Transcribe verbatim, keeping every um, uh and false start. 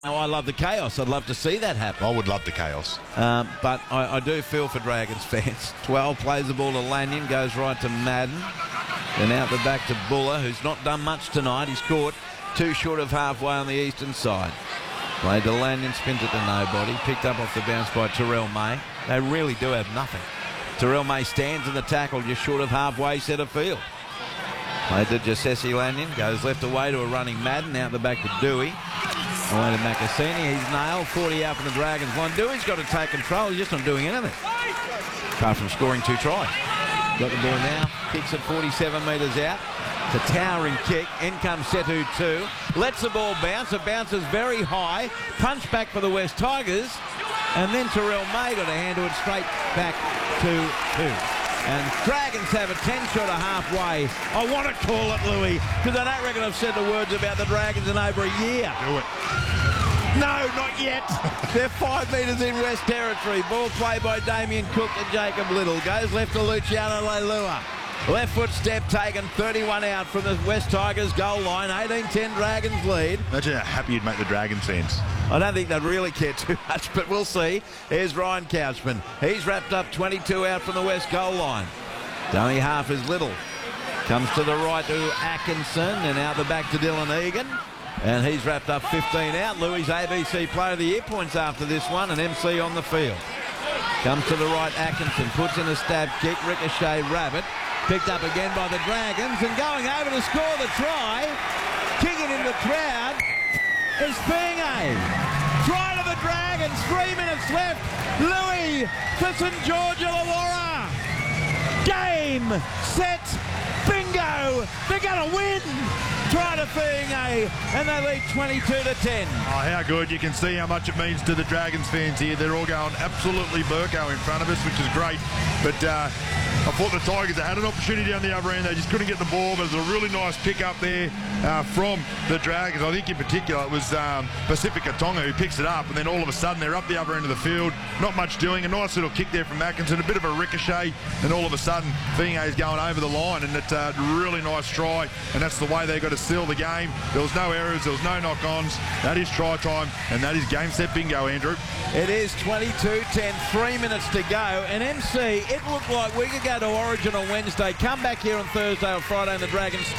Oh, I love the chaos. I'd love to see that happen. I would love the chaos. Um, but I, I do feel for Dragons fans. twelve plays the ball to Lanyon, goes right to Madden. Then out the back to Buller, who's not done much tonight. He's caught two short of halfway on the eastern side. Played to Lanyon, spins it to nobody. Picked up off the bounce by Terrell May. They really do have nothing. Terrell May stands in the tackle just short of halfway centre field. Played to Jessesi Lanyon, goes left away to a running Madden, out the back to Dewey. Away to Makasini, he's nailed, forty out from the Dragons line. Dewey's got to take control, he's just not doing anything. Apart from scoring two tries. Got the ball now, kicks it forty-seven metres out. It's a towering kick, in comes Setu two. Lets the ball bounce, it bounces very high. Punch back for the West Tigers. And then Terrell May got a hand to it straight back to two. And Dragons have a ten shot of halfway. I want to call it, Louis, because I don't reckon I've said the words about the Dragons in over a year. Do it. No, not yet. They're five metres in West Territory. Ball played by Damien Cook to Jacob Little. Goes left to Luciano Leilua. Left foot step taken, thirty-one out from the West Tigers goal line. eighteen ten Dragons lead. Imagine how happy you'd make the Dragons fans. I don't think they'd really care too much, but we'll see. Here's Ryan Couchman. He's wrapped up twenty-two out from the West goal line. Only half as little. Comes to the right to Atkinson and out the back to Dylan Egan. And he's wrapped up fifteen out. Louis A B C Player of the Year points after this one, and M C on the field. Comes to the right, Atkinson puts in a stab kick, ricochet rabbit. Picked up again by the Dragons, and going over to score the try, kicking in the crowd, is Thingay. Try to the Dragons, three minutes left. Louis for St George Illawarra. Game, set, bingo. They're going to win. Try to Thingay, and they lead twenty-two to ten. Oh, how good. You can see how much it means to the Dragons fans here. They're all going absolutely Burko in front of us, which is great. But uh, I thought the Tigers had an opportunity down the other end. They just couldn't get the ball, but it was a really nice pick up there uh, from the Dragons. I think in particular it was um, Pacifica Tonga who picks it up, and then all of a sudden they're up the other end of the field. Not much doing. A nice little kick there from Atkinson, a bit of a ricochet, and all of a sudden Thingay is going over the line, and it's a really nice try, and that's the way they got to seal the game. There was no errors, there was no knock-ons. That is try time, and that is game, set, bingo, Andrew. It is twenty-two ten, three minutes to go, and M C, it looked like we could go to Origin on Wednesday, come back here on Thursday or Friday, and the Dragons